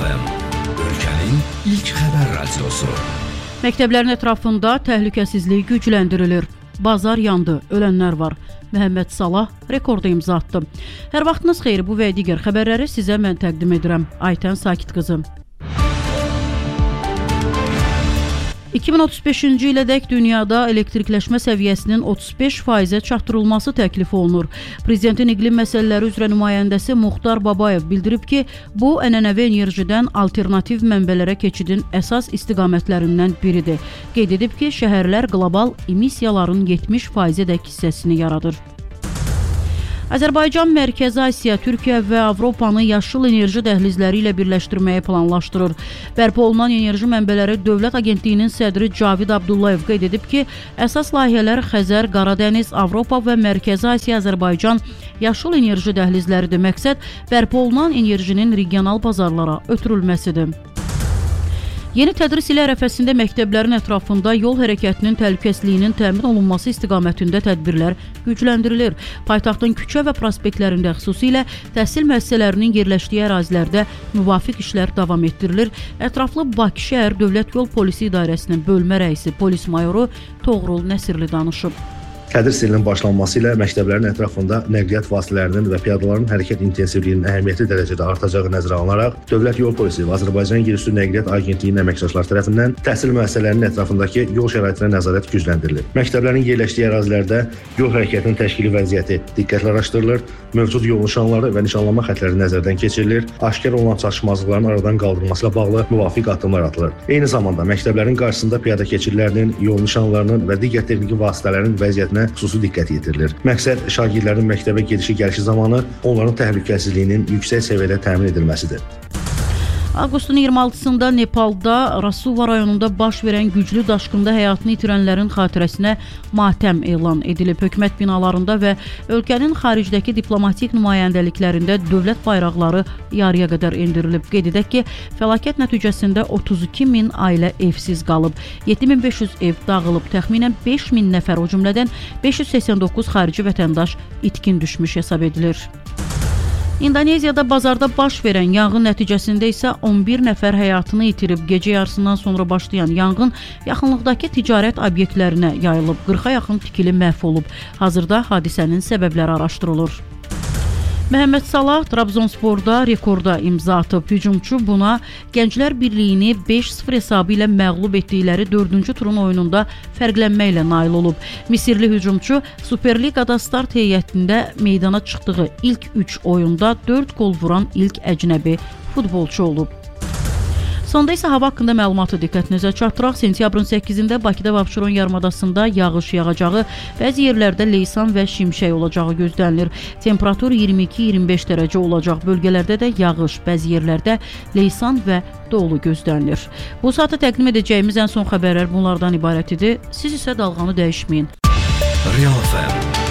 FM, ölkənin ilk xəbər radiosu. Məktəblərin ətrafında təhlükəsizlik gücləndirilir. Bazar yandı, ölənlər var. Məhəmməd Salah rekorda imza atdı. Hər vaxtınız xeyir, bu və digər xəbərləri sizə mən təqdim edirəm. Aytən Sakit qızı. 2035-ci ilədək dünyada elektrikləşmə səviyyəsinin 35%-ə çatdırılması təklif olunur. Prezidentin iqlim məsələləri üzrə nümayəndəsi Muxtar Babayev bildirib ki, bu ənənəvi enerjidən alternativ mənbələrə keçidin əsas istiqamətlərindən biridir. Qeyd edib ki, şəhərlər qlobal emissiyaların 70%-ədək hissəsini yaradır. Azərbaycan, Mərkəzi Asiya, Türkiyə və Avropanı yaşıl enerji dəhlizləri ilə birləşdirməyi planlaşdırır. Bərpa olunan enerji mənbələri Dövlət Agentliyinin sədri Cavid Abdullayev qeyd edib ki, əsas layihələr Xəzər, Qaradəniz, Avropa və Mərkəzi Asiya, Azərbaycan yaşıl enerji dəhlizləridir. Məqsəd bərpa olunan enerjinin regional bazarlara ötürülməsidir. Yeni tədris ili ərəfəsində məktəblərin ətrafında yol hərəkətinin təhlükəsizliyinin təmin olunması istiqamətində tədbirlər gücləndirilir. Paytaxtın küçə və prospektlərində xüsusilə təhsil müəssisələrinin yerləşdiyi ərazilərdə müvafiq işlər davam etdirilir. Ətraflı Bakı şəhər Dövlət Yol Polisi İdarəsinin bölmə rəisi polis mayoru Toğrul Nəsirli danışıb. Tədris ilinin başlanması ilə məktəblərin ətrafında nəqliyyat vasitələrinin və piyadaların hərəkət intensivliyinin əhəmiyyətli dərəcədə artacağı nəzərə alınaraq, Dövlət Yol Polisi və Azərbaycan Yerüstü Nəqliyyat Agentliyinin əməkdaşları tərəfindən təhsil müəssisələrinin ətrafındakı yol şəraitinə nəzarət gücləndirilir. Məktəblərin yerləşdiyi ərazilərdə yol hərəkətinin təşkili vəziyyəti diqqətlə araşdırılır, mövcud yol nişanları və nişanlanma xəttləri nəzərdən keçirilir, aşkar olunan çatışmazlıqların aradan qaldırılması ilə bağlı müvafiq addımlar atılır. Eyni zamanda məktəblərin qarşısında piyada keçidlərinin, yol nişanlarının və digər texniki vasitələrin vəziyyətinə xüsusi diqqət yetirilir. Məqsəd şagirdlərin məktəbə gedişi-gəlişi zamanı onların təhlükəsizliyinin yüksək səviyyədə təmin edilməsidir. Avqustun 26-sında Nepalda Rasuva rayonunda baş verən güclü daşqında həyatını itirənlərin xatirəsinə matəm elan edilib. Hökumət binalarında və ölkənin xaricdəki diplomatik nümayəndəliklərində dövlət bayraqları yarıya qədər endirilib. Qeyd edək ki, fəlakət nəticəsində 32 min ailə evsiz qalıb. 7500 ev dağılıb. Təxminən 5000 nəfər, o cümlədən 589 xarici vətəndaş itkin düşmüş hesab edilir. İndoneziyada bazarda baş verən yanğın nəticəsində isə 11 nəfər həyatını itirib. Gecə yarısından sonra başlayan yanğın yaxınlıqdakı ticarət obyektlərinə yayılıb. 40-a yaxın tikili məhv olub. Hazırda hadisənin səbəbləri araşdırılır. Məhəmməd Salah Trabzonsporda rekorda imza atıb. Hücumçu buna Gənclər Birliyini 5-0 hesabı ilə məğlub etdikləri 4-cü turun oyununda fərqlənməklə nail olub. Misirli hücumçu Superliqada start heyətində meydana çıxdığı ilk 3 oyunda 4 gol vuran ilk əcnəbi futbolçu olub. Sonda isə hava haqqında məlumatı diqqətinizə çatdıraq. Sentyabrın 8-də Bakıda və Abşeron yarımadasında yağış yağacağı, bəzi yerlərdə leysan və şimşək olacağı gözlənilir. Temperatur 22-25 dərəcə olacaq. Bölgələrdə də yağış, bəzi yerlərdə leysan və dolu gözlənilir. Bu saata təqdim edəcəyimiz ən son xəbərlər bunlardan ibarət idi. Siz isə dalğanı dəyişməyin. Real FM